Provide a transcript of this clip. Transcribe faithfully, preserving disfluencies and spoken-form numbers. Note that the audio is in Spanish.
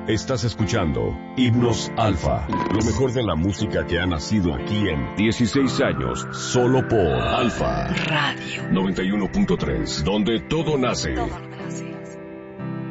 Estás escuchando Himnos Alfa, lo mejor de la música que ha nacido aquí en dieciséis años, solo por Alfa Radio noventa y uno punto tres, donde todo nace. Todo.